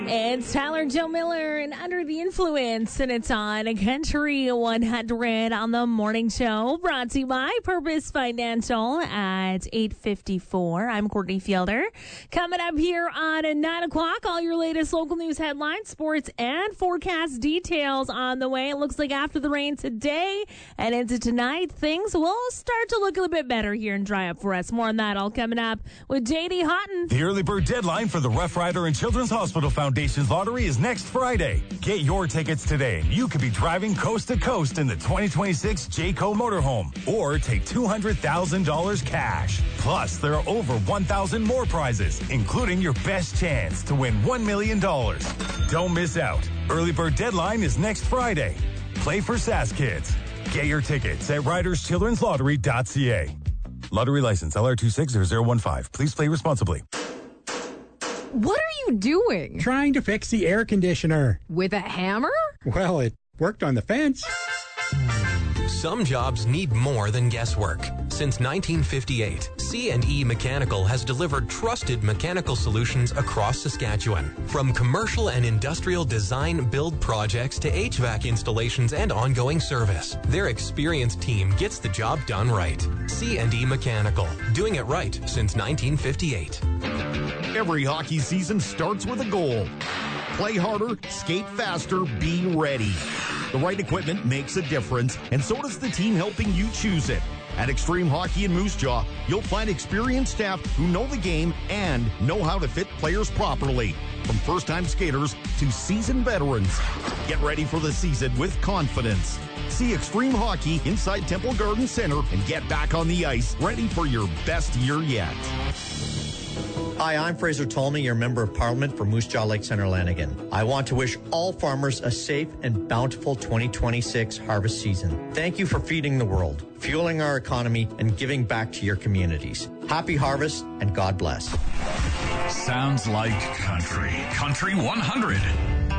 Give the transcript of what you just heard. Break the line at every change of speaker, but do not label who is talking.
It's Tyler Joe Miller and Under the Influence, and it's on Country 100 on the morning show, brought to you by Purpose Financial at 8:54. I'm Courtney Fielder. Coming up here on 9 o'clock, all your latest local news headlines, sports, and forecast details on the way. It looks like after the rain today and into tonight, things will start to look a little bit better here and dry up for us. More on that all coming up with J.D. Houghton.
The early bird deadline for the Rough Rider and Children's Hospital Foundation's lottery is next Friday. Get your tickets today. You could be driving coast to coast in the 2026 Jayco motorhome or take $200,000 cash. Plus, there are over 1,000 more prizes, including your best chance to win $1 million. Don't miss out. Early bird deadline is next Friday. Play for SAS Kids. Get your tickets at riderschildrenslottery.ca. Lottery license LR260015. Please play responsibly.
What are you doing?
Trying to fix the air conditioner.
With a hammer?
Well, it worked on the fence.
Some jobs need more than guesswork. Since 1958, C&E Mechanical has delivered trusted mechanical solutions across Saskatchewan. From commercial and industrial design build projects to HVAC installations and ongoing service, their experienced team gets the job done right. C&E Mechanical, doing it right since 1958.
Every hockey season starts with a goal. Play harder, skate faster, be ready. The right equipment makes a difference, and so does the team helping you choose it. At Extreme Hockey in Moose Jaw, you'll find experienced staff who know the game and know how to fit players properly. From first-time skaters to seasoned veterans. Get ready for the season with confidence. See Extreme Hockey inside Temple Garden Center and get back on the ice, ready for your best year yet.
Hi, I'm Fraser Tolmie, your Member of Parliament for Moose Jaw Lake Center Lanigan. I want to wish all farmers a safe and bountiful 2026 harvest season. Thank you for feeding the world, fueling our economy, and giving back to your communities. Happy harvest, and God bless.
Sounds like country. Country 100.